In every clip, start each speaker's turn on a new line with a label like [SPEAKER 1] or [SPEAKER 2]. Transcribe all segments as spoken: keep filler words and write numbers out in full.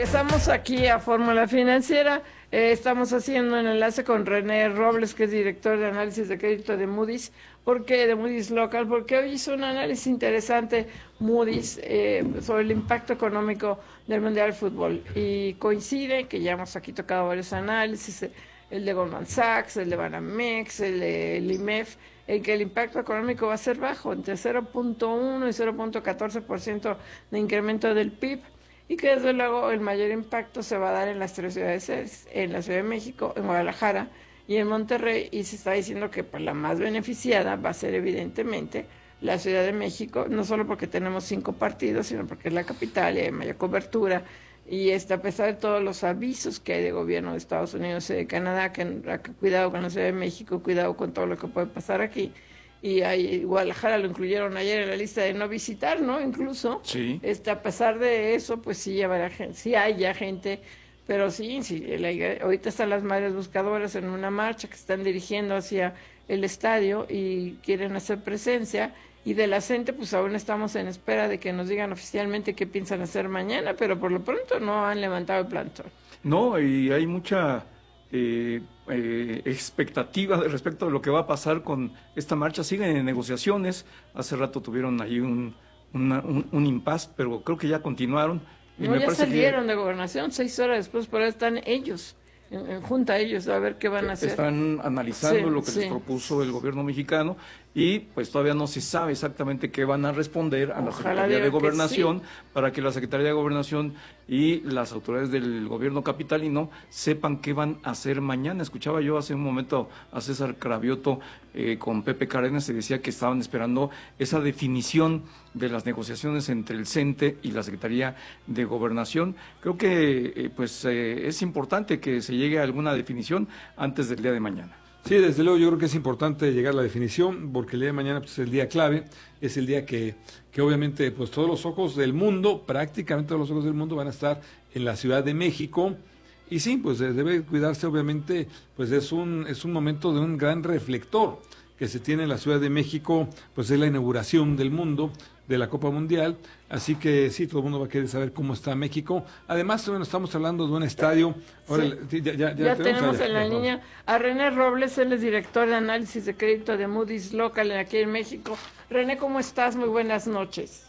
[SPEAKER 1] Regresamos aquí a Fórmula Financiera. Eh, estamos haciendo un enlace con René Robles, que es director de análisis de crédito de Moody's, porque de Moody's Local, porque hoy hizo un análisis interesante Moody's eh, sobre el impacto económico del Mundial de Fútbol. Y coincide que ya hemos aquí tocado varios análisis, el de Goldman Sachs, el de Banamex, el de el I M E F, en que el impacto económico va a ser bajo, entre cero punto uno y cero punto catorce por ciento de incremento del P I B. Y que desde luego el mayor impacto se va a dar en las tres ciudades, en la Ciudad de México, en Guadalajara y en Monterrey, y se está diciendo que pues, la más beneficiada va a ser evidentemente la Ciudad de México, no solo porque tenemos cinco partidos, sino porque es la capital y hay mayor cobertura, y este, a pesar de todos los avisos que hay de gobierno de Estados Unidos y de Canadá, que, que cuidado con la Ciudad de México, cuidado con todo lo que puede pasar aquí. Y ahí, Guadalajara lo incluyeron ayer en la lista de no visitar, ¿no? Incluso,
[SPEAKER 2] sí.
[SPEAKER 1] este, a pesar de eso, pues sí, habrá gente, sí hay ya gente, pero sí, sí la, ahorita están las madres buscadoras en una marcha que están dirigiendo hacia el estadio y quieren hacer presencia, y de la gente, pues aún estamos en espera de que nos digan oficialmente qué piensan hacer mañana, pero por lo pronto no han levantado el plantón.
[SPEAKER 2] No, y hay mucha... Eh, eh, expectativa respecto a lo que va a pasar con esta marcha. Siguen en negociaciones, hace rato tuvieron ahí un, una, un, un impasse, pero creo que ya continuaron.
[SPEAKER 1] Y no, me ya salieron que... de gobernación, seis horas después, por ahí están ellos, en, en junta a ellos, a ver qué van a hacer.
[SPEAKER 2] Están analizando
[SPEAKER 1] sí,
[SPEAKER 2] lo que sí. les propuso el gobierno mexicano, y pues todavía no se sabe exactamente qué van a responder a la Ojalá Secretaría de Gobernación, que sí. para que la Secretaría de Gobernación y las autoridades del gobierno capitalino sepan qué van a hacer mañana. Escuchaba yo hace un momento a César Cravioto eh, con Pepe Cárdenas, y decía que estaban esperando esa definición de las negociaciones entre el CENTE y la Secretaría de Gobernación. Creo que eh, pues eh, es importante que se llegue a alguna definición antes del día de mañana.
[SPEAKER 3] Sí, desde luego yo creo que es importante llegar a la definición, porque el día de mañana pues, es el día clave, es el día que, que obviamente pues todos los ojos del mundo, prácticamente todos los ojos del mundo van a estar en la Ciudad de México, y sí, pues debe cuidarse obviamente, pues es un, es un momento de un gran reflector que se tiene en la Ciudad de México, pues es la inauguración del mundo, de la Copa Mundial, así que sí, todo el mundo va a querer saber cómo está México. Además, bueno, estamos hablando de un estadio. Ahora,
[SPEAKER 1] sí. ya, ya, ya, ya tenemos allá, en la línea a René Robles, él es director de análisis de crédito de Moody's Local aquí en México. René, ¿cómo estás? Muy buenas noches.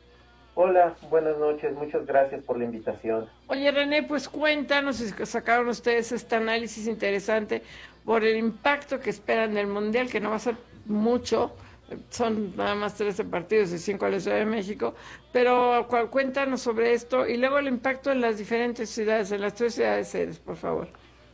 [SPEAKER 4] Hola, buenas noches, muchas gracias por la invitación.
[SPEAKER 1] Oye, René, pues cuéntanos si sacaron ustedes este análisis interesante por el impacto que esperan del Mundial, que no va a ser mucho. Son nada más trece partidos y cinco a la Ciudad de México, pero cuéntanos sobre esto y luego el impacto en las diferentes ciudades, en las tres ciudades sedes, por favor.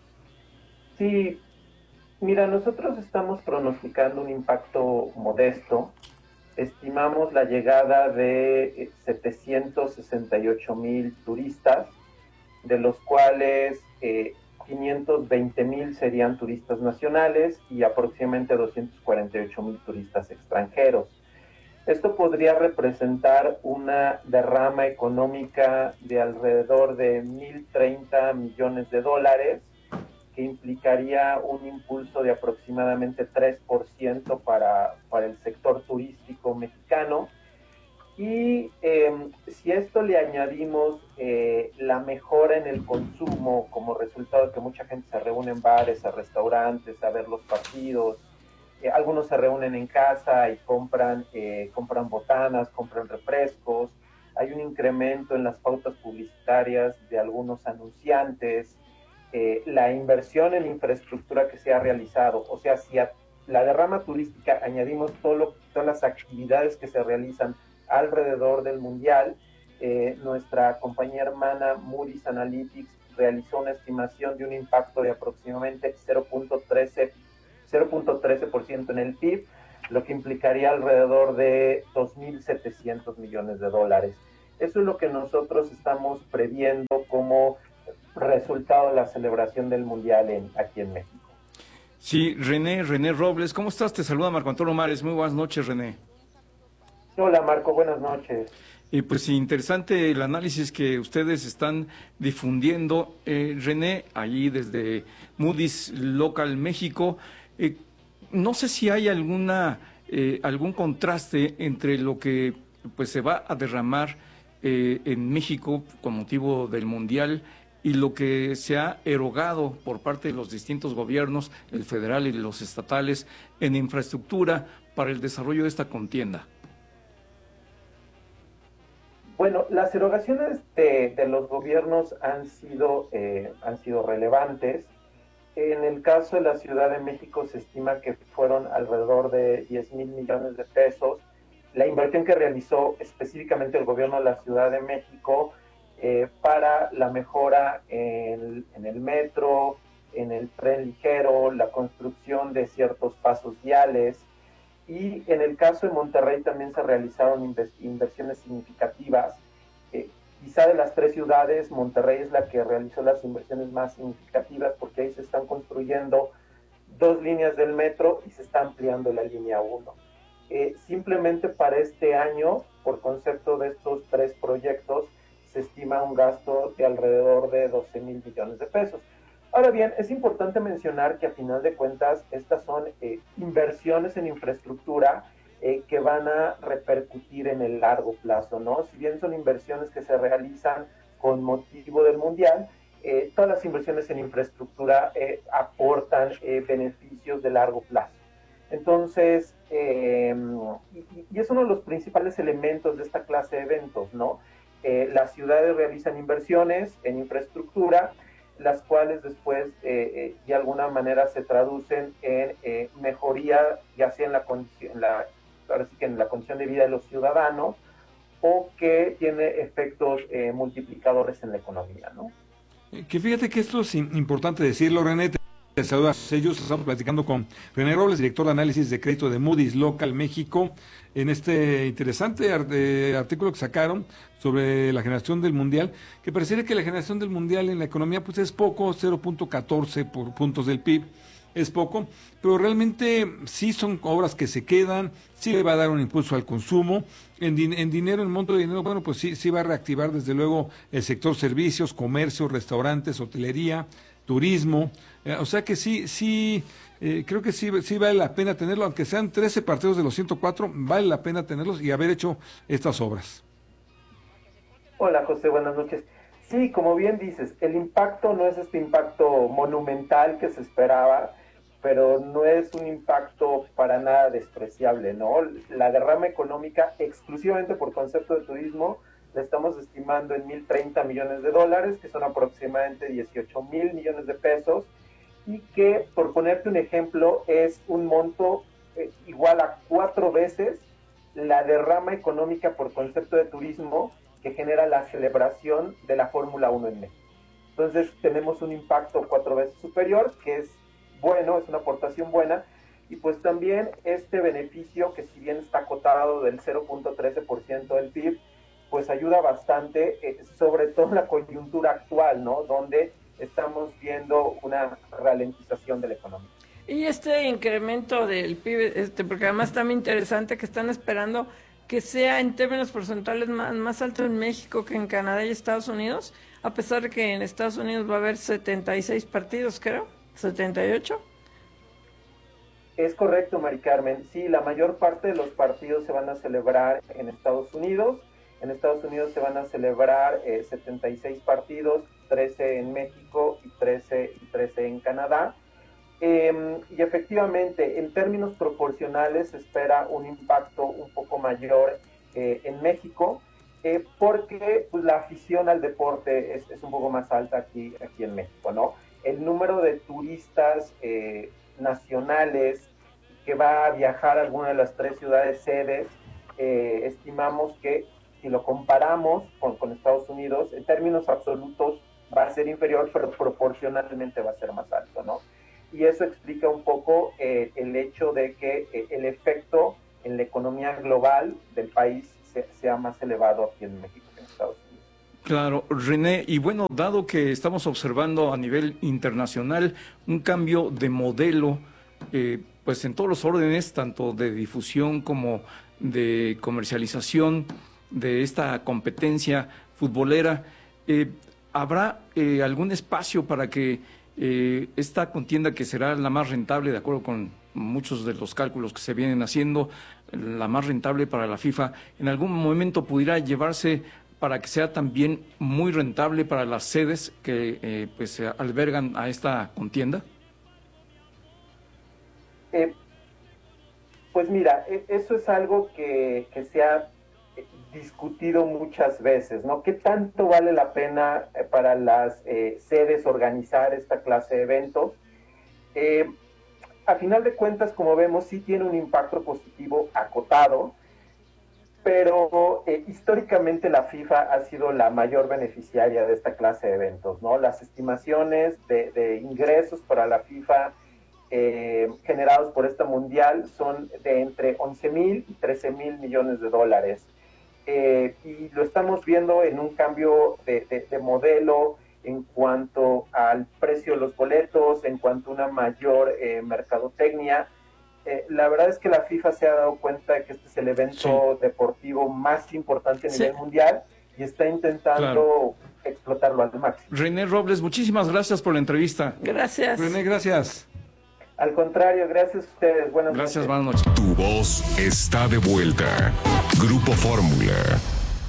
[SPEAKER 4] Sí, mira, nosotros estamos pronosticando un impacto modesto. Estimamos la llegada de setecientos sesenta y ocho mil turistas, de los cuales eh, quinientos veinte mil serían turistas nacionales y aproximadamente doscientos cuarenta y ocho mil turistas extranjeros. Esto podría representar una derrama económica de alrededor de mil treinta millones de dólares, que implicaría un impulso de aproximadamente tres por ciento para, para el sector turístico mexicano. Y eh, si a esto le añadimos eh, la mejora en el consumo como resultado de que mucha gente se reúne en bares, a restaurantes, a ver los partidos, eh, algunos se reúnen en casa y compran, eh, compran botanas, compran refrescos, hay un incremento en las pautas publicitarias de algunos anunciantes, eh, la inversión en infraestructura que se ha realizado, o sea, si a la derrama turística añadimos todo lo, todas las actividades que se realizan alrededor del Mundial, eh, nuestra compañía hermana Moody's Analytics realizó una estimación de un impacto de aproximadamente cero punto trece por ciento en el P I B, lo que implicaría alrededor de dos mil setecientos millones de dólares. Eso es lo que nosotros estamos previendo como resultado de la celebración del Mundial en, aquí en México.
[SPEAKER 2] Sí, René, René Robles, ¿cómo estás? Te saluda Marco Antonio Mares. Muy buenas noches, René.
[SPEAKER 4] Hola Marco, buenas noches.
[SPEAKER 2] Y pues interesante el análisis que ustedes están difundiendo, eh, René, allí desde Moody's Local México. Eh, no sé si hay alguna eh, algún contraste entre lo que pues se va a derramar eh, en México con motivo del Mundial y lo que se ha erogado por parte de los distintos gobiernos, el federal y los estatales, en infraestructura para el desarrollo de esta contienda?
[SPEAKER 4] Bueno, las erogaciones de, de los gobiernos han sido, eh, han sido relevantes. En el caso de la Ciudad de México se estima que fueron alrededor de diez mil millones de pesos. La inversión que realizó específicamente el gobierno de la Ciudad de México eh, para la mejora en, en el metro, en el tren ligero, la construcción de ciertos pasos viales. Y en el caso de Monterrey también se realizaron inversiones significativas. Eh, quizá de las tres ciudades, Monterrey es la que realizó las inversiones más significativas porque ahí se están construyendo dos líneas del metro y se está ampliando la línea uno. Eh, simplemente para este año, por concepto de estos tres proyectos, se estima un gasto de alrededor de doce mil millones de pesos. Ahora bien, es importante mencionar que a final de cuentas estas son eh, inversiones en infraestructura eh, que van a repercutir en el largo plazo, ¿no? Si bien son inversiones que se realizan con motivo del Mundial, eh, todas las inversiones en infraestructura eh, aportan eh, beneficios de largo plazo. Entonces, eh, y, y es uno de los principales elementos de esta clase de eventos, ¿no? Eh, las ciudades realizan inversiones en infraestructura, las cuales después eh, eh, de alguna manera se traducen en eh, mejoría, ya sea en la condición, la, ahora sí que en la condición de vida de los ciudadanos, o que tiene efectos eh, multiplicadores en la economía, ¿no?
[SPEAKER 3] Que fíjate que esto es importante decirlo, René. Te saludas, ellos estamos platicando con René Robles, director de análisis de crédito de Moody's Local México, en este interesante artículo que sacaron sobre la generación del Mundial, que pareciera que la generación del Mundial en la economía pues es poco, cero punto catorce por puntos del P I B, es poco, pero realmente sí son obras que se quedan, sí le va a dar un impulso al consumo, en, din en dinero, en monto de dinero, bueno, pues sí, sí va a reactivar desde luego el sector servicios, comercio, restaurantes, hotelería, turismo, eh, o sea que sí, sí, eh, creo que sí, sí vale la pena tenerlo, aunque sean trece partidos de los ciento cuatro, vale la pena tenerlos y haber hecho estas obras.
[SPEAKER 4] Hola José, buenas noches. Sí, como bien dices, el impacto no es este impacto monumental que se esperaba, pero no es un impacto para nada despreciable, ¿no? La derrama económica exclusivamente por concepto de turismo la estamos estimando en mil treinta millones de dólares, que son aproximadamente dieciocho mil millones de pesos, y que, por ponerte un ejemplo, es un monto eh, igual a cuatro veces la derrama económica por concepto de turismo que genera la celebración de la Fórmula uno en México. Entonces tenemos un impacto cuatro veces superior, que es bueno, es una aportación buena, y pues también este beneficio, que si bien está acotado del cero punto trece por ciento del P I B, pues ayuda bastante, eh, sobre todo en la coyuntura actual, ¿no? Donde estamos viendo una ralentización de la economía.
[SPEAKER 1] Y este incremento del P I B, este, porque además está muy interesante que están esperando que sea en términos porcentuales más, más alto en México que en Canadá y Estados Unidos, a pesar de que en Estados Unidos va a haber setenta y seis partidos, creo, setenta y ocho.
[SPEAKER 4] Es correcto, Mari Carmen. Sí, la mayor parte de los partidos se van a celebrar en Estados Unidos. En Estados Unidos se van a celebrar eh, setenta y seis partidos, trece en México y trece, y trece en Canadá. Eh, y efectivamente, en términos proporcionales, se espera un impacto un poco mayor eh, en México, eh, porque pues, la afición al deporte es, es un poco más alta aquí, aquí en México, ¿no? El número de turistas eh, nacionales que va a viajar a alguna de las tres ciudades sedes, eh, estimamos que si lo comparamos con, con Estados Unidos, en términos absolutos va a ser inferior, pero proporcionalmente va a ser más alto, ¿no? Y eso explica un poco eh, el hecho de que eh, el efecto en la economía global del país se, sea más elevado aquí en México que en Estados Unidos.
[SPEAKER 2] Claro, René, y bueno, dado que estamos observando a nivel internacional un cambio de modelo, eh, pues en todos los órdenes, tanto de difusión como de comercialización de esta competencia futbolera, eh, ¿habrá eh, algún espacio para que eh, esta contienda, que será la más rentable, de acuerdo con muchos de los cálculos que se vienen haciendo, la más rentable para la FIFA, en algún momento pudiera llevarse para que sea también muy rentable para las sedes que eh, pues albergan a esta contienda?
[SPEAKER 4] Eh, pues mira, eso es algo que, que se ha discutido muchas veces, ¿no? ¿Qué tanto vale la pena para las eh, sedes organizar esta clase de eventos? Eh, a final de cuentas, como vemos, sí tiene un impacto positivo acotado, pero eh, históricamente la FIFA ha sido la mayor beneficiaria de esta clase de eventos, ¿no? Las estimaciones de, de ingresos para la FIFA eh, generados por esta mundial son de entre once mil y trece mil millones de dólares. Eh, y lo estamos viendo en un cambio de, de, de modelo en cuanto al precio de los boletos, en cuanto a una mayor eh, mercadotecnia. Eh, la verdad es que la FIFA se ha dado cuenta de que este es el evento sí. deportivo más importante a nivel sí. mundial y está intentando claro. explotarlo al máximo.
[SPEAKER 2] René Robles, muchísimas gracias por la entrevista.
[SPEAKER 1] Gracias.
[SPEAKER 3] René, gracias.
[SPEAKER 4] Al contrario, gracias a ustedes. Buenas
[SPEAKER 2] gracias,
[SPEAKER 4] noches.
[SPEAKER 2] Buenas noches.
[SPEAKER 5] Tu voz está de vuelta. Grupo Fórmula.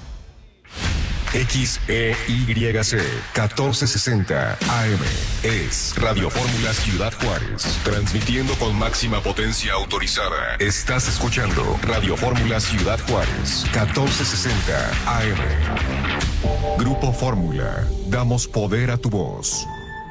[SPEAKER 5] X E Y C catorce sesenta A M es Radio Fórmula Ciudad Juárez, transmitiendo con máxima potencia autorizada. Estás escuchando Radio Fórmula Ciudad Juárez, catorce sesenta A M. Grupo Fórmula, damos poder a tu voz.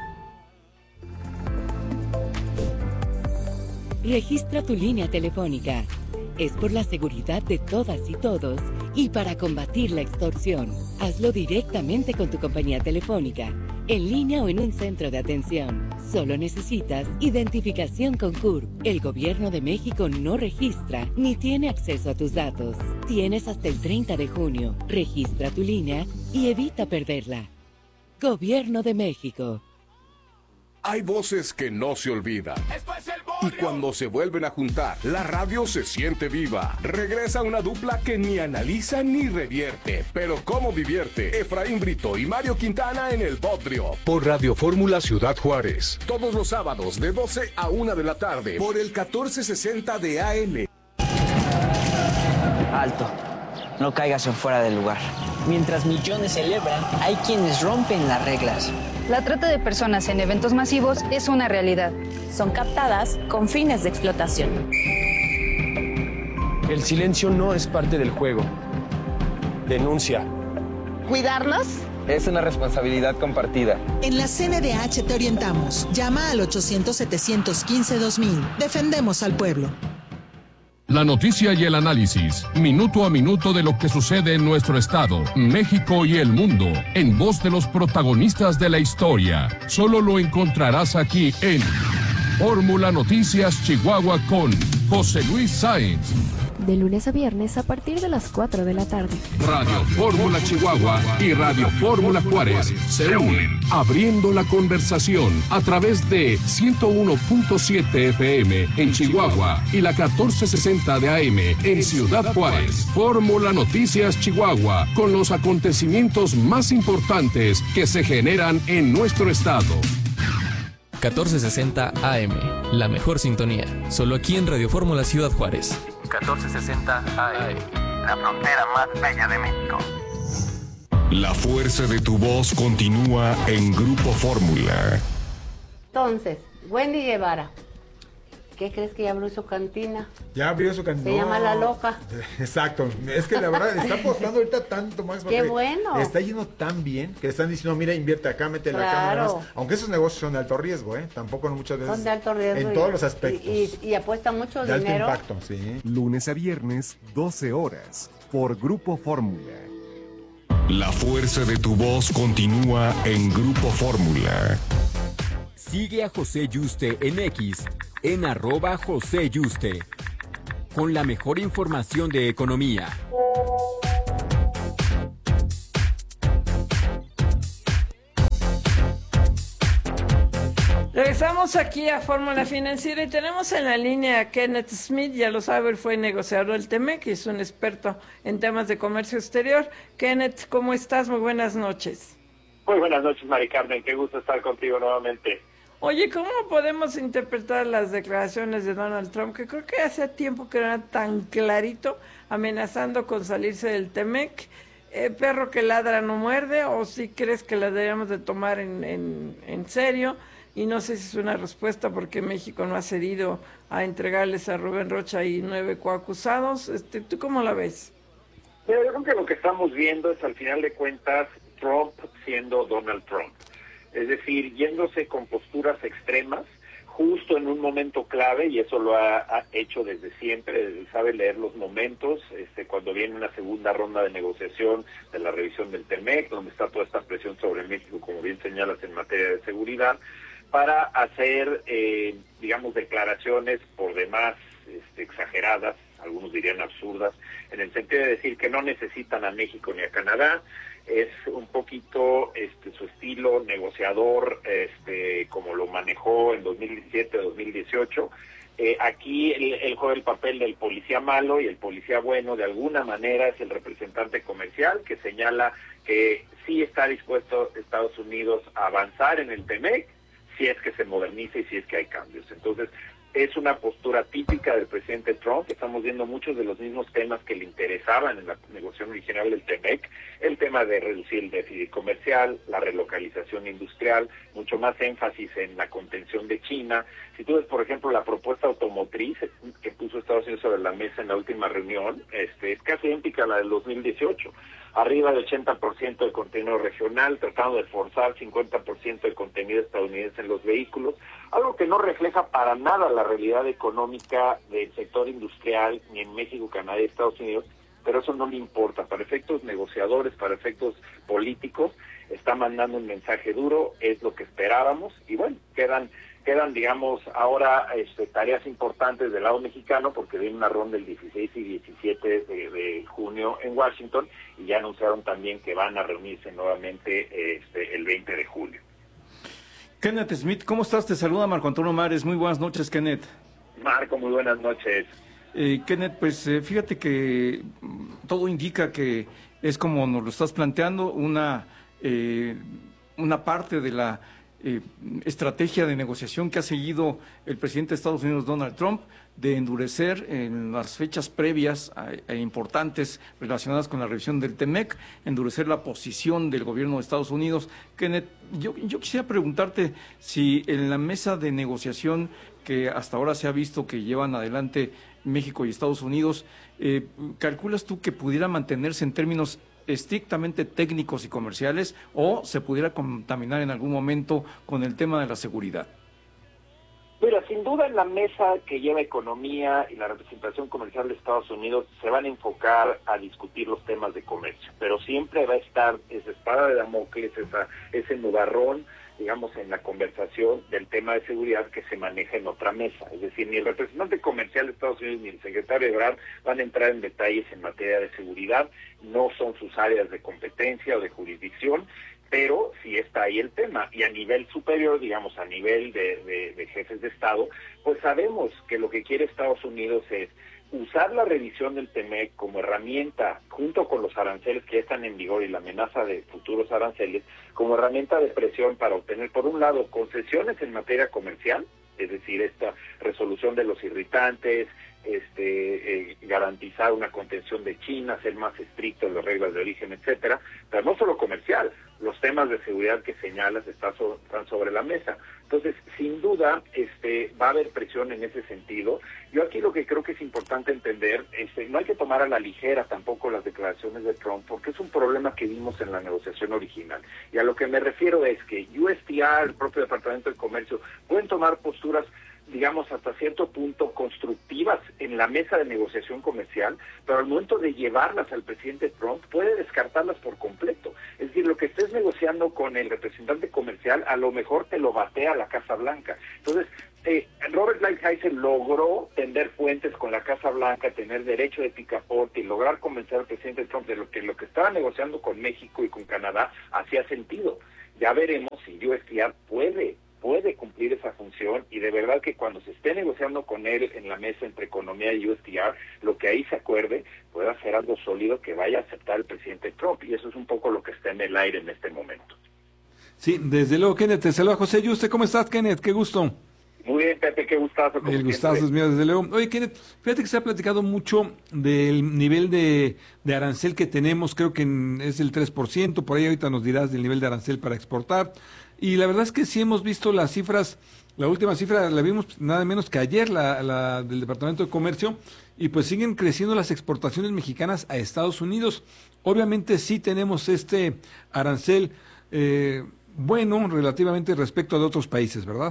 [SPEAKER 6] Registra tu línea telefónica. Es por la seguridad de todas y todos y para combatir la extorsión. Hazlo directamente con tu compañía telefónica, en línea o en un centro de atención. Solo necesitas identificación con C U R P. El Gobierno de México no registra ni tiene acceso a tus datos. Tienes hasta el treinta de junio. Registra tu línea y evita perderla. Gobierno de México.
[SPEAKER 7] Hay voces que no se olvidan. Y cuando se vuelven a juntar, la radio se siente viva. Regresa una dupla que ni analiza ni revierte, pero cómo divierte. Efraín Brito y Mario Quintana en El Bodrio. Por Radio Fórmula Ciudad Juárez. Todos los sábados de doce a una de la tarde. Por el catorce sesenta de A M.
[SPEAKER 8] Alto. No caigas en fuera del lugar. Mientras millones celebran, hay quienes rompen las reglas.
[SPEAKER 9] La trata de personas en eventos masivos es una realidad.
[SPEAKER 10] Son captadas con fines de explotación.
[SPEAKER 11] El silencio no es parte del juego. Denuncia.
[SPEAKER 12] ¿Cuidarnos?
[SPEAKER 11] Es una responsabilidad compartida.
[SPEAKER 12] En la C N D H te orientamos. Llama al ochocientos, setecientos quince, dos mil. Defendemos al pueblo.
[SPEAKER 13] La noticia y el análisis, minuto a minuto de lo que sucede en nuestro estado, México y el mundo, en voz de los protagonistas de la historia. Solo lo encontrarás aquí en Fórmula Noticias Chihuahua con José Luis Sáenz.
[SPEAKER 14] De lunes a viernes a partir de las cuatro de la tarde.
[SPEAKER 13] Radio Fórmula Chihuahua y Radio Fórmula Juárez se unen, abriendo la conversación a través de ciento uno punto siete F M en Chihuahua y la catorce sesenta de A M en Ciudad Juárez. Fórmula Noticias Chihuahua, con los acontecimientos más importantes que se generan en nuestro estado.
[SPEAKER 15] catorce sesenta A M, la mejor sintonía, solo aquí en Radio Fórmula Ciudad Juárez. catorce sesenta A M,
[SPEAKER 16] la frontera más bella de México.
[SPEAKER 5] La fuerza de tu voz continúa en Grupo Fórmula.
[SPEAKER 17] Entonces, Wendy Guevara, ¿qué crees que ya abrió su cantina?
[SPEAKER 18] Ya abrió su cantina.
[SPEAKER 17] Se no. llama La Loca.
[SPEAKER 18] Exacto. Es que la verdad está apostando ahorita tanto más.
[SPEAKER 17] Qué bueno.
[SPEAKER 18] Está yendo tan bien que están diciendo, mira, invierte acá, mete la
[SPEAKER 17] claro.
[SPEAKER 18] cámara más. Aunque esos negocios son de alto riesgo, ¿eh? Tampoco muchas veces.
[SPEAKER 17] Son de alto riesgo.
[SPEAKER 18] En todos los aspectos.
[SPEAKER 17] Y, y, y apuesta mucho
[SPEAKER 18] de
[SPEAKER 17] dinero.
[SPEAKER 18] De alto impacto, sí.
[SPEAKER 5] Lunes a viernes, doce horas, por Grupo Fórmula. La fuerza de tu voz continúa en Grupo Fórmula.
[SPEAKER 19] Sigue a José Yuste en X, en arroba José Yuste, con la mejor información de economía.
[SPEAKER 1] Regresamos aquí a Fórmula Financiera y tenemos en la línea a Kenneth Smith, ya lo sabe, él fue negociador del T M E C y es un experto en temas de comercio exterior. Kenneth, ¿cómo estás? Muy buenas noches.
[SPEAKER 20] Muy buenas noches, Mari Carmen, qué gusto estar contigo nuevamente.
[SPEAKER 1] Oye, ¿cómo podemos interpretar las declaraciones de Donald Trump, que creo que hace tiempo que no era tan clarito, amenazando con salirse del T M E C? eh, perro que ladra no muerde, o si crees que la deberíamos de tomar en, en, en serio? Y no sé si es una respuesta porque México no ha cedido a entregarles a Rubén Rocha y nueve coacusados. Este, ¿tú cómo la ves?
[SPEAKER 20] Pero yo creo que lo que estamos viendo es, al final de cuentas, Trump siendo Donald Trump. Es decir, yéndose con posturas extremas, justo en un momento clave, y eso lo ha, ha hecho desde siempre, sabe leer los momentos, este, cuando viene una segunda ronda de negociación de la revisión del TEMEC, donde está toda esta presión sobre México, como bien señalas, en materia de seguridad, para hacer, eh, digamos, declaraciones por demás este, exageradas, algunos dirían absurdas, en el sentido de decir que no necesitan a México ni a Canadá. Es un poquito este, su estilo negociador, este, como lo manejó en dos mil diecisiete, dos mil dieciocho. Eh, aquí él, él juega el papel del policía malo, y el policía bueno de alguna manera es el representante comercial, que señala que sí está dispuesto Estados Unidos a avanzar en el TEMEC, si es que se moderniza y si es que hay cambios. Entonces, es una postura típica del presidente Trump. Estamos viendo muchos de los mismos temas que le interesaban en la negociación original del TEMEC, el tema de reducir el déficit comercial, la relocalización industrial, mucho más énfasis en la contención de China. Si tú ves, por ejemplo, la propuesta automotriz que puso Estados Unidos sobre la mesa en la última reunión, este, es casi idéntica a la del dos mil dieciocho. Arriba del ochenta por ciento de contenido regional, tratando de forzar cincuenta por ciento de contenido estadounidense en los vehículos, algo que no refleja para nada la realidad económica del sector industrial ni en México, Canadá y Estados Unidos, pero eso no le importa. Para efectos negociadores, para efectos políticos, está mandando un mensaje duro, es lo que esperábamos, y bueno, quedan... Quedan, digamos, ahora este, tareas importantes del lado mexicano, porque viene una ronda el dieciséis y diecisiete de, de junio en Washington, y ya anunciaron también que van a reunirse nuevamente este, el veinte de julio.
[SPEAKER 2] Kenneth Smith, ¿cómo estás? Te saluda Marco Antonio Mares. Muy buenas noches, Kenneth.
[SPEAKER 20] Marco, muy buenas noches.
[SPEAKER 2] Eh, Kenneth, pues eh, fíjate que todo indica que es como nos lo estás planteando, una, eh, una parte de la... Eh, estrategia de negociación que ha seguido el presidente de Estados Unidos, Donald Trump, de endurecer en las fechas previas e importantes relacionadas con la revisión del TEMEC, endurecer la posición del gobierno de Estados Unidos. Kenneth, yo, yo quisiera preguntarte si en la mesa de negociación que hasta ahora se ha visto que llevan adelante México y Estados Unidos, eh, ¿calculas tú que pudiera mantenerse en términos estrictamente técnicos y comerciales, o se pudiera contaminar en algún momento con el tema de la seguridad?
[SPEAKER 20] Mira, sin duda en la mesa que lleva economía y la representación comercial de Estados Unidos se van a enfocar a discutir los temas de comercio, pero siempre va a estar esa espada de Damocles, esa, ese nubarrón, digamos, en la conversación del tema de seguridad que se maneja en otra mesa. Es decir, ni el representante comercial de Estados Unidos ni el secretario Ebrard van a entrar en detalles en materia de seguridad, no son sus áreas de competencia o de jurisdicción, pero sí está ahí el tema. Y a nivel superior, digamos, a nivel de, de, de jefes de Estado, pues sabemos que lo que quiere Estados Unidos es usar la revisión del TEMEC como herramienta, junto con los aranceles que ya están en vigor y la amenaza de futuros aranceles, como herramienta de presión para obtener, por un lado, concesiones en materia comercial, es decir, esta resolución de los irritantes, este, eh, garantizar una contención de China, ser más estricto en las reglas de origen, etcétera, pero no solo comercial, los temas de seguridad que señalas están, so, están sobre la mesa. Entonces, sin duda, este, va a haber presión en ese sentido. Yo aquí lo que creo que es importante entender, este, no hay que tomar a la ligera tampoco las declaraciones de Trump, porque es un problema que vimos en la negociación original. Y a lo que me refiero es que U S T R, el propio Departamento de Comercio, pueden tomar posturas, digamos, hasta cierto punto constructivas en la mesa de negociación comercial, pero al momento de llevarlas al presidente Trump puede descartarlas por completo. Es decir, lo que estés negociando con el representante comercial a lo mejor te lo batea la Casa Blanca. Entonces, eh, Robert Lighthizer logró tender puentes con la Casa Blanca, tener derecho de picaporte y lograr convencer al presidente Trump de lo que lo que estaba negociando con México y con Canadá hacía sentido. Ya veremos si U S T R puede puede cumplir esa función, y de verdad que cuando se esté negociando con él en la mesa entre economía y U S T R, lo que ahí se acuerde pueda ser algo sólido que vaya a aceptar el presidente Trump, y eso es un poco lo que está en el aire en este momento.
[SPEAKER 3] Sí, desde luego, Kenneth. Te saluda José Yuste. ¿Cómo estás, Kenneth? Qué gusto.
[SPEAKER 20] Muy bien, Pepe, qué gustazo.
[SPEAKER 3] El gustazo es mío, desde luego. Oye, Kenneth, fíjate que se ha platicado mucho del nivel de, de arancel que tenemos, creo que en, es el tres por ciento, por ahí ahorita nos dirás del nivel de arancel para exportar. Y la verdad es que sí hemos visto las cifras, la última cifra la vimos nada menos que ayer, la, la del Departamento de Comercio, y pues siguen creciendo las exportaciones mexicanas a Estados Unidos. Obviamente sí tenemos este arancel eh, bueno relativamente respecto de otros países, ¿verdad?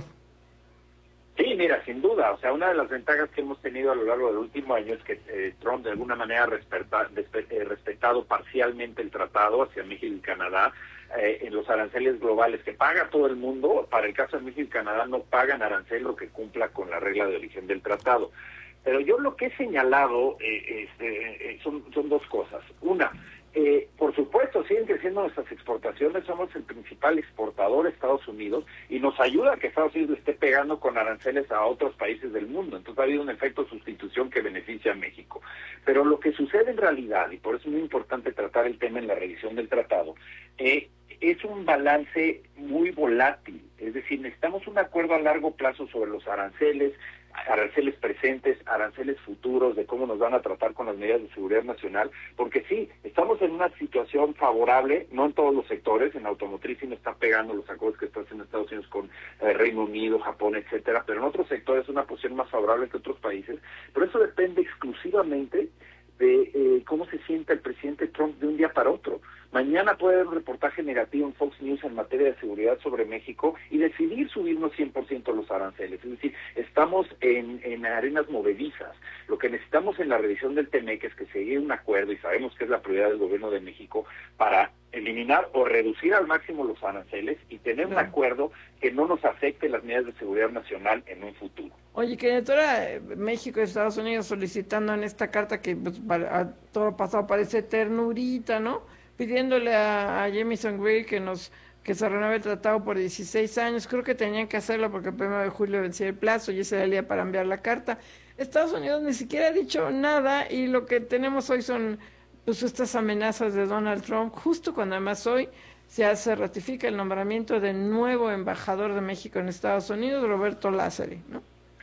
[SPEAKER 20] Sí, mira, sin duda, o sea, una de las ventajas que hemos tenido a lo largo del último año es que eh, Trump de alguna manera ha respeta, eh, respetado parcialmente el tratado hacia México y Canadá eh, en los aranceles globales que paga todo el mundo. Para el caso de México y Canadá no pagan arancel lo que cumpla con la regla de origen del tratado. Pero yo lo que he señalado eh, este, eh, son, son dos cosas. Una, Eh, por supuesto, siguen creciendo nuestras exportaciones, somos el principal exportador de Estados Unidos y nos ayuda a que Estados Unidos le esté pegando con aranceles a otros países del mundo. Entonces ha habido un efecto de sustitución que beneficia a México. Pero lo que sucede en realidad, y por eso es muy importante tratar el tema en la revisión del tratado, eh, es un balance muy volátil. Es decir, necesitamos un acuerdo a largo plazo sobre los aranceles, aranceles presentes, aranceles futuros, de cómo nos van a tratar con las medidas de seguridad nacional, porque sí, estamos en una situación favorable, no en todos los sectores, en automotriz sí nos están pegando los acuerdos que están haciendo Estados Unidos con eh, Reino Unido, Japón, etcétera, pero en otros sectores es una posición más favorable que otros países, pero eso depende exclusivamente de eh, cómo se sienta el presidente Trump de un día para otro. Mañana puede haber un reportaje negativo en Fox News en materia de seguridad sobre México y decidir subirnos cien por ciento los aranceles. Es decir, estamos en, en arenas movedizas. Lo que necesitamos en la revisión del T M E C es que se llegue a un acuerdo, y sabemos que es la prioridad del gobierno de México, para eliminar o reducir al máximo los aranceles y tener un acuerdo que no nos afecte las medidas de seguridad nacional en un futuro.
[SPEAKER 1] Oye, que ahora México y Estados Unidos solicitando en esta carta que pues, para, a todo pasado parece ternurita, ¿no? Pidiéndole a, a Jamieson Greer que nos que se renueve el tratado por dieciséis años. Creo que tenían que hacerlo porque el primero de julio vencía el plazo y ese era el día para enviar la carta. Estados Unidos ni siquiera ha dicho nada y lo que tenemos hoy son pues estas amenazas de Donald Trump, justo cuando además hoy se hace, ratifica el nombramiento del nuevo embajador de México en Estados Unidos, Roberto Lázari, ¿no?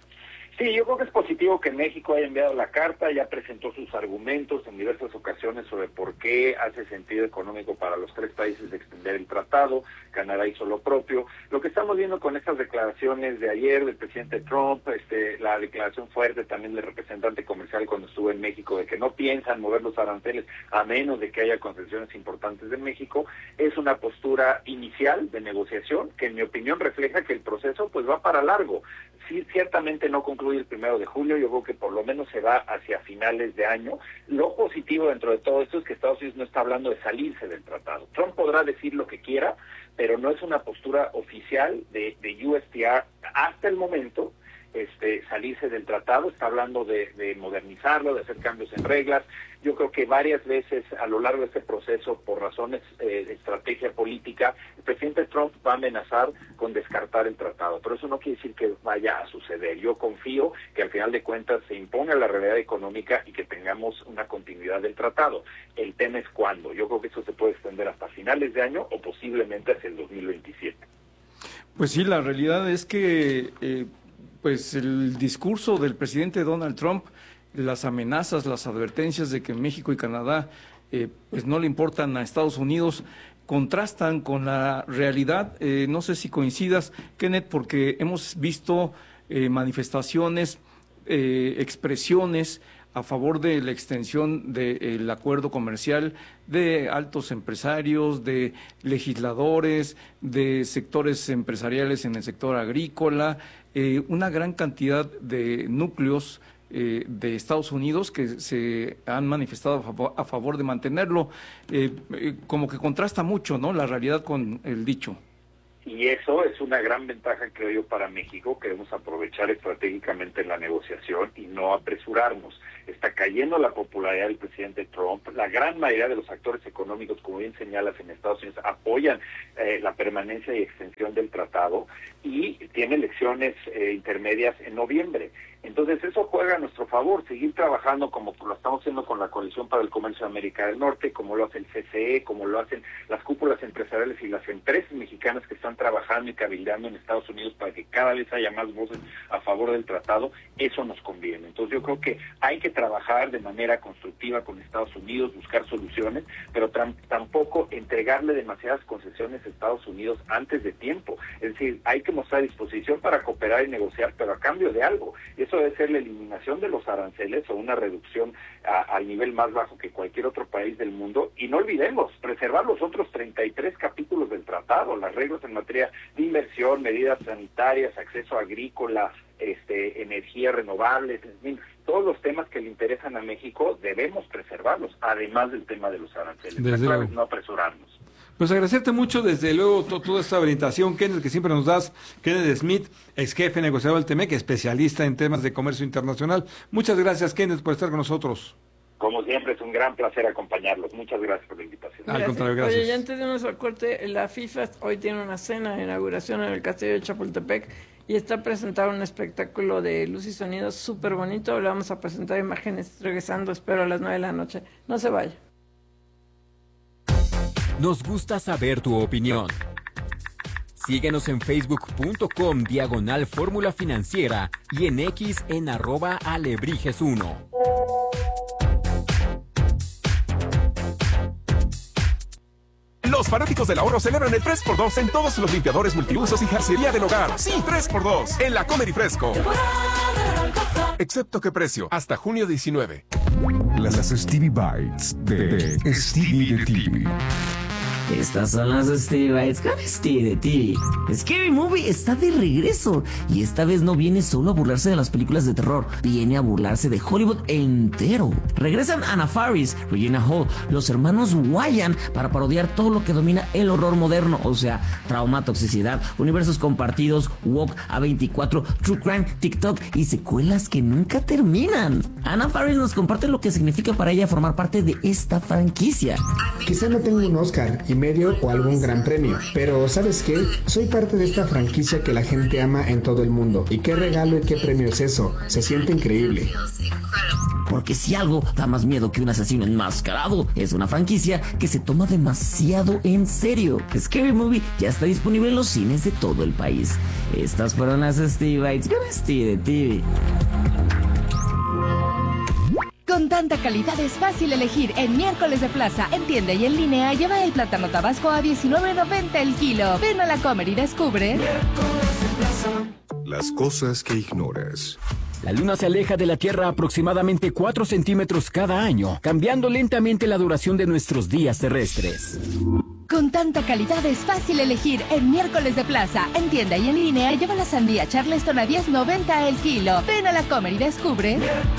[SPEAKER 20] Sí, yo creo que es positivo que México haya enviado la carta, ya presentó sus argumentos en diversas ocasiones sobre por qué hace sentido económico para los tres países de extender el tratado. Canadá hizo lo propio. Lo que estamos viendo con estas declaraciones de ayer del presidente Trump, este, la declaración fuerte también del representante comercial cuando estuvo en México de que no piensan mover los aranceles a menos de que haya concesiones importantes de México, es una postura inicial de negociación que en mi opinión refleja que el proceso pues va para largo. Sí, ciertamente no concluye el primero de julio, yo creo que por lo menos se va hacia finales de año. Lo positivo dentro de todo esto es que Estados Unidos no está hablando de salirse del tratado. Trump podrá decir lo que quiera, pero no es una postura oficial de, de U S T R hasta el momento. Este, salirse del tratado, está hablando de, de modernizarlo, de hacer cambios en reglas. Yo creo que varias veces a lo largo de este proceso, por razones eh, de estrategia política, el presidente Trump va a amenazar con descartar el tratado, pero eso no quiere decir que vaya a suceder. Yo confío que al final de cuentas se imponga la realidad económica y que tengamos una continuidad del tratado. El tema es cuándo. Yo creo que eso se puede extender hasta finales de año o posiblemente hacia el dos mil veintisiete.
[SPEAKER 2] Pues sí, la realidad es que eh, pues el discurso del presidente Donald Trump, las amenazas, las advertencias de que México y Canadá eh, pues no le importan a Estados Unidos, contrastan con la realidad. Eh, no sé si coincidas, Kenneth, porque hemos visto eh, manifestaciones, eh, expresiones a favor de la extensión del acuerdo comercial de altos empresarios, de legisladores, de sectores empresariales en el sector agrícola, eh, una gran cantidad de núcleos eh, de Estados Unidos que se han manifestado a favor, a favor de mantenerlo, eh, eh, como que contrasta mucho, ¿no?, la realidad con el dicho.
[SPEAKER 20] Y eso es una gran ventaja, creo yo, para México, que debemos aprovechar estratégicamente en la negociación y no apresurarnos. Está cayendo la popularidad del presidente Trump. La gran mayoría de los actores económicos, como bien señalas, en Estados Unidos apoyan eh, la permanencia y extensión del tratado. y tiene elecciones eh, intermedias en noviembre. Entonces eso juega a nuestro favor, seguir trabajando como lo estamos haciendo con la Coalición para el Comercio de América del Norte, como lo hace el C C E, como lo hacen las cúpulas empresariales y las empresas mexicanas que están trabajando y cabildeando en Estados Unidos para que cada vez haya más voces a favor del tratado. Eso nos conviene. Entonces yo creo que hay que trabajar de manera constructiva con Estados Unidos, buscar soluciones, pero tampoco entregarle demasiadas concesiones a Estados Unidos antes de tiempo. Es decir, hay que mostrar disposición para cooperar y negociar, pero a cambio de algo. Eso debe ser la eliminación de los aranceles o una reducción a, al nivel más bajo que cualquier otro país del mundo. Y no olvidemos, preservar los otros treinta y tres capítulos del tratado, las reglas en materia de inversión, medidas sanitarias, acceso agrícola, este, energías renovables, en fin, todos los temas que le interesan a México debemos preservarlos, además del tema de los aranceles. La clave es no apresurarnos.
[SPEAKER 3] Pues agradecerte mucho, desde luego, to, toda esta orientación, Kenneth, que siempre nos das. Kenneth Smith, ex jefe negociador del Temec, especialista en temas de comercio internacional. Muchas gracias, Kenneth, por estar con nosotros.
[SPEAKER 20] Como siempre, es un gran placer acompañarlos. Muchas gracias por la invitación.
[SPEAKER 1] Gracias. Al contrario, gracias. Oye, ya antes de irnos al corte, la FIFA hoy tiene una cena de inauguración en el Castillo de Chapultepec y está presentado un espectáculo de luz y sonido súper bonito. Le vamos a presentar imágenes regresando, espero, a las nueve de la noche. No se vaya.
[SPEAKER 19] Nos gusta saber tu opinión. Síguenos en facebook punto com diagonal fórmula financiera y en X en arroba alebrijes uno.
[SPEAKER 21] Los fanáticos del ahorro celebran el tres por dos en todos los limpiadores multiusos y jarcería del hogar. Sí, tres por dos en la Comer y Fresco. Excepto qué precio, hasta junio diecinueve.
[SPEAKER 5] Las Stevie Bites de, de Stevie de T V.
[SPEAKER 22] Estas son las Stevie Bites con Stevie de T V. Scary Movie está de regreso y esta vez no viene solo a burlarse de las películas de terror, viene a burlarse de Hollywood entero. Regresan Anna Faris, Regina Hall, los hermanos Wyan para parodiar todo lo que domina el horror moderno, o sea, trauma, toxicidad, universos compartidos, woke, A veinticuatro, true crime, TikTok y secuelas que nunca terminan. Anna Faris nos comparte lo que significa para ella formar parte de esta franquicia.
[SPEAKER 23] Quizá no tengo un Oscar y medio o algún gran premio, pero ¿sabes qué? Soy parte de esta franquicia que la gente ama en todo el mundo. ¿Y qué regalo y qué premio es eso? Se siente increíble.
[SPEAKER 22] Porque si algo da más miedo que un asesino enmascarado, es una franquicia que se toma demasiado en serio. Scary Movie ya está disponible en los cines de todo el país. Estas fueron las Stevie Bites con Stevie de T V.
[SPEAKER 24] Con tanta calidad es fácil elegir. En Miércoles de Plaza, en tienda y en línea, lleva el plátano tabasco a diecinueve noventa el kilo. Ven a la Comer y descubre.
[SPEAKER 5] Las cosas que ignoras.
[SPEAKER 19] La Luna se aleja de la Tierra aproximadamente cuatro centímetros cada año, cambiando lentamente la duración de nuestros días terrestres.
[SPEAKER 24] Con tanta calidad es fácil elegir. En Miércoles de Plaza, en tienda y en línea, lleva la sandía Charleston a diez noventa el kilo. Ven a la Comer y descubre.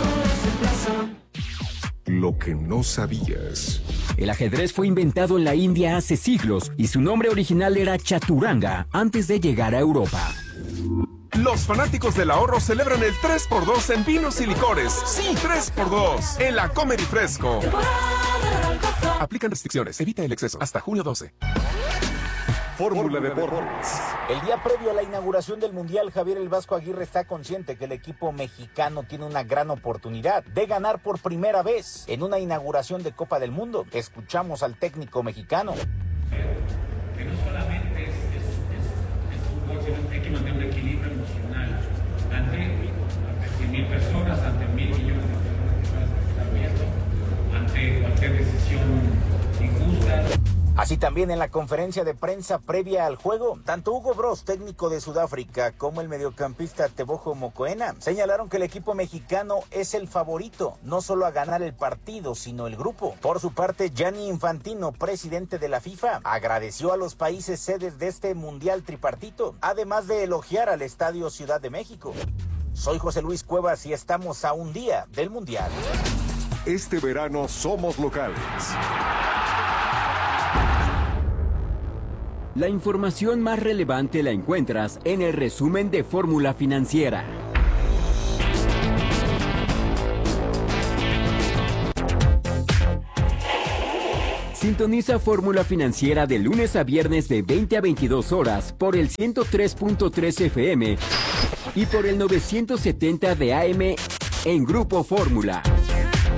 [SPEAKER 5] Lo que no sabías.
[SPEAKER 19] El ajedrez fue inventado en la India hace siglos y su nombre original era Chaturanga antes de llegar a Europa.
[SPEAKER 21] Los fanáticos del ahorro celebran el tres por dos en vinos y licores. Sí, tres por dos en la Comer y Fresco. Aplican restricciones, evita el exceso. Hasta junio doce.
[SPEAKER 5] Fórmula Deportes.
[SPEAKER 25] El día previo a la inauguración del Mundial, Javier El Vasco Aguirre está consciente que el equipo mexicano tiene una gran oportunidad de ganar por primera vez en una inauguración de Copa del Mundo. Escuchamos al técnico mexicano.
[SPEAKER 26] Que no solamente es, es, es, es fútbol, sino que hay que mantener un equilibrio emocional ante, ante cien mil personas, ante mil millones de personas que están viendo, ante cualquier decisión injusta.
[SPEAKER 25] Así también en la conferencia de prensa previa al juego, tanto Hugo Broz, técnico de Sudáfrica, como el mediocampista Tebogo Mokoena señalaron que el equipo mexicano es el favorito, no solo a ganar el partido, sino el grupo. Por su parte, Gianni Infantino, presidente de la FIFA, agradeció a los países sedes de este mundial tripartito, además de elogiar al Estadio Ciudad de México. Soy José Luis Cuevas y estamos a un día del mundial.
[SPEAKER 5] Este verano somos locales.
[SPEAKER 19] La información más relevante la encuentras en el resumen de Fórmula Financiera. Sintoniza Fórmula Financiera de lunes a viernes de veinte a veintidós horas por el ciento tres punto tres F M y por el novecientos setenta de A M en Grupo Fórmula.